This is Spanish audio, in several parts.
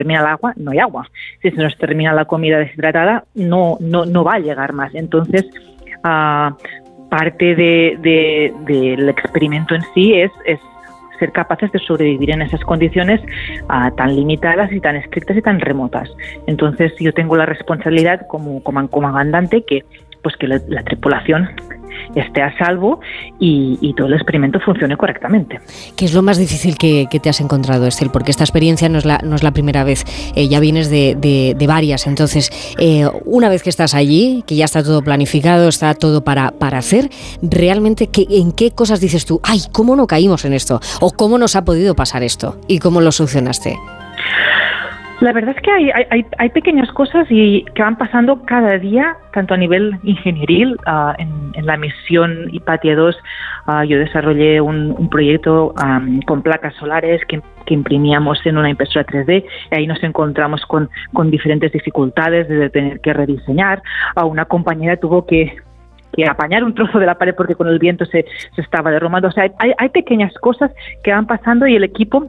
termina el agua, no hay agua. Si se nos termina la comida deshidratada, no va a llegar más. Entonces, parte del experimento en sí es ser capaces de sobrevivir en esas condiciones tan limitadas y tan estrictas y tan remotas. Entonces yo tengo la responsabilidad como comandante que la tripulación esté a salvo y todo el experimento funcione correctamente. ¿Qué es lo más difícil que te has encontrado, Estel? Porque esta experiencia no es la primera vez, ya vienes de varias. Entonces, una vez que estás allí, que ya está todo planificado, está todo para hacer, realmente, ¿en qué cosas dices tú? ¡Ay, cómo no caímos en esto! ¿O cómo nos ha podido pasar esto? ¿Y cómo lo solucionaste? La verdad es que hay pequeñas cosas que van pasando cada día, tanto a nivel ingenieril. En la misión Hipatia 2 yo desarrollé un proyecto con placas solares que imprimíamos en una impresora 3D, y ahí nos encontramos con diferentes dificultades de tener que rediseñar. Una compañera tuvo que apañar un trozo de la pared porque con el viento se estaba derrumbando. O sea, hay pequeñas cosas que van pasando y el equipo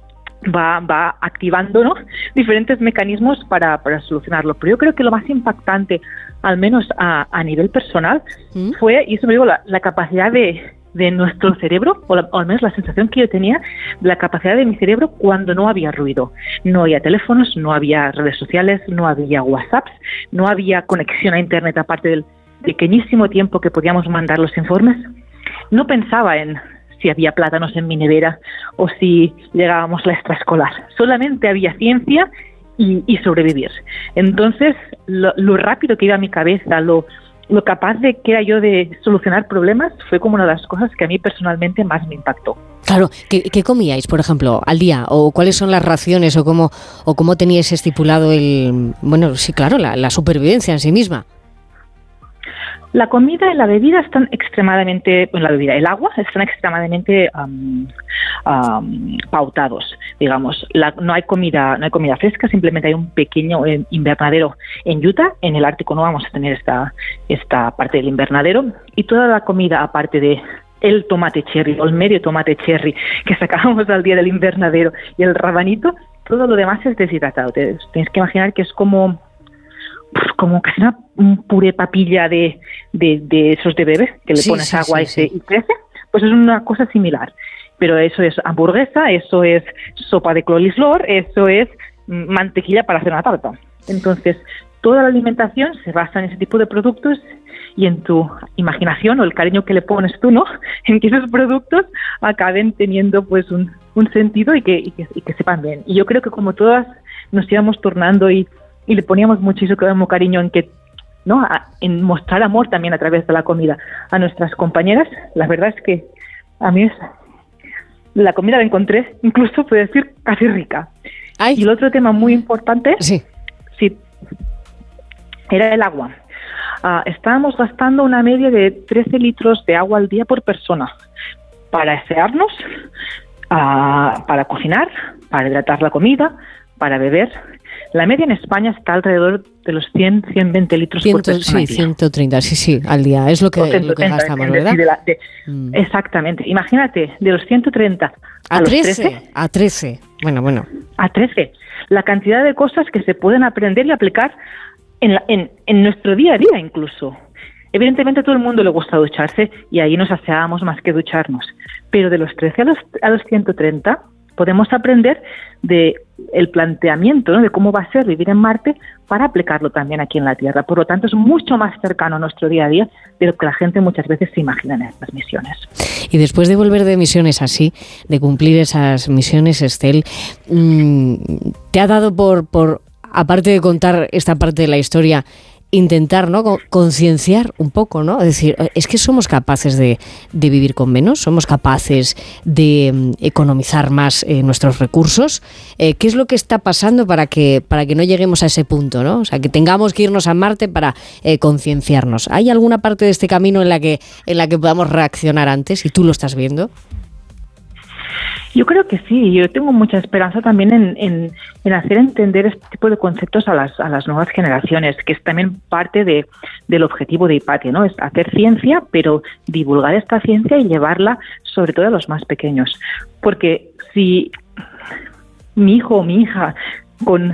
va activando, ¿no?, diferentes mecanismos para solucionarlo. Pero yo creo que lo más impactante, al menos a nivel personal, fue, y eso me digo, la capacidad de nuestro cerebro, o al menos la sensación que yo tenía, la capacidad de mi cerebro cuando no había ruido. No había teléfonos, no había redes sociales, no había WhatsApps, no había conexión a Internet aparte del pequeñísimo tiempo que podíamos mandar los informes. No pensaba en si había plátanos en mi nevera o si llegábamos la extraescolar. Solamente había ciencia y sobrevivir. Entonces, lo rápido que iba a mi cabeza, lo capaz de que era yo de solucionar problemas, fue como una de las cosas que a mí personalmente más me impactó. Claro, ¿qué comíais, por ejemplo, al día? ¿O cuáles son las raciones? ¿O cómo teníais estipulado la supervivencia en sí misma? La comida y la bebida están extremadamente, el agua están extremadamente pautados, digamos. No hay comida fresca, simplemente hay un pequeño invernadero en Utah. En el Ártico no vamos a tener esta parte del invernadero, y toda la comida, aparte de el tomate cherry o el medio tomate cherry que sacábamos al día del invernadero y el rabanito, todo lo demás es deshidratado. Tienes que imaginar que es como casi un puré papilla de esos de bebé, que le pones agua y crece. Pues es una cosa similar. Pero eso es hamburguesa, eso es sopa de coleslaw, eso es mantequilla para hacer una tarta. Entonces, toda la alimentación se basa en ese tipo de productos y en tu imaginación o el cariño que le pones tú, ¿no?, en que esos productos acaben teniendo pues un sentido y que sepan bien. Y yo creo que como todas nos íbamos turnando y le poníamos muchísimo cariño en mostrar amor también a través de la comida a nuestras compañeras. La verdad es que a mí la comida la encontré, incluso puedo decir, casi rica. Ay. Y el otro tema muy importante era el agua. Estábamos gastando una media de 13 litros de agua al día por persona para asearnos, para cocinar, para hidratar la comida, para beber. La media en España está alrededor de los 120 litros por persona. Sí, 130, al día. Es lo que gastamos, ¿verdad? Exactamente. Imagínate, de los 130 a los 13. A 13. Bueno. A 13. La cantidad de cosas que se pueden aprender y aplicar en nuestro día a día incluso. Evidentemente a todo el mundo le gusta ducharse y ahí nos aseábamos más que ducharnos. Pero de los 13 a los 130 podemos aprender de el planteamiento, ¿no?, de cómo va a ser vivir en Marte para aplicarlo también aquí en la Tierra. Por lo tanto, es mucho más cercano a nuestro día a día de lo que la gente muchas veces se imagina en estas misiones. Y después de volver de misiones así, de cumplir esas misiones, Estel, ¿te ha dado por aparte de contar esta parte de la historia, intentar, ¿no?, concienciar un poco, ¿no? Es decir, es que somos capaces de vivir con menos, somos capaces de economizar más nuestros recursos. ¿Qué es lo que está pasando para que no lleguemos a ese punto, ¿no? O sea, que tengamos que irnos a Marte para concienciarnos. ¿Hay alguna parte de este camino en la que podamos reaccionar antes y tú lo estás viendo? Yo creo que sí. Yo tengo mucha esperanza también en hacer entender este tipo de conceptos a las nuevas generaciones, que es también parte del objetivo de Hipatia, ¿no? Es hacer ciencia, pero divulgar esta ciencia y llevarla sobre todo a los más pequeños. Porque si mi hijo o mi hija con